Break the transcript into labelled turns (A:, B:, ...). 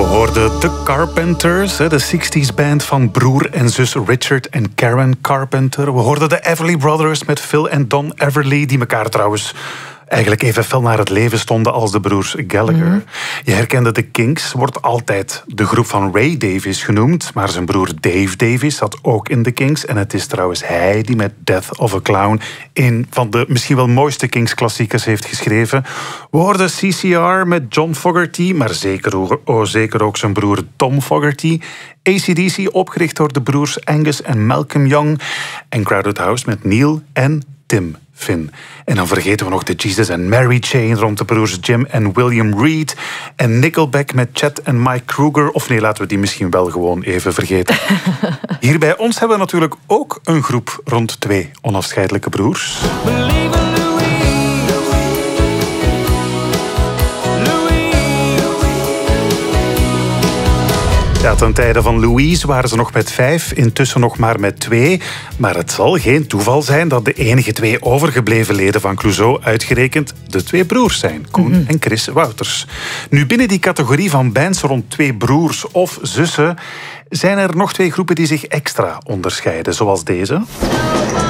A: hoorden The Carpenters, de 60s band van broer en zus Richard en Karen Carpenter. We hoorden de Everly Brothers met Phil en Don Everly, die elkaar trouwens eigenlijk even fel naar het leven stonden als de broers Gallagher. Je herkende de Kinks, wordt altijd de groep van Ray Davies genoemd, maar zijn broer Dave Davies zat ook in de Kinks. En het is trouwens hij die met Death of a Clown een van de misschien wel mooiste Kinks-klassiekers heeft geschreven. We hoorden CCR met John Fogerty, maar zeker ook zijn broer Tom Fogerty. AC/DC, opgericht door de broers Angus en Malcolm Young. En Crowded House met Neil en Tim Finn. En dan vergeten we nog de Jesus and Mary chain rond de broers Jim en William Reed. En Nickelback met Chet en Mike Kruger. Of nee, laten we die misschien wel gewoon even vergeten. Hier bij ons hebben we natuurlijk ook een groep rond twee onafscheidelijke broers. Ja, ten tijde van Louise waren ze nog met 5, intussen nog maar met 2. Maar het zal geen toeval zijn dat de enige 2 overgebleven leden van Clouseau uitgerekend de 2 broers zijn, Koen en Chris Wouters. Nu, binnen die categorie van bands rond 2 broers of zussen zijn er nog 2 groepen die zich extra onderscheiden, zoals deze.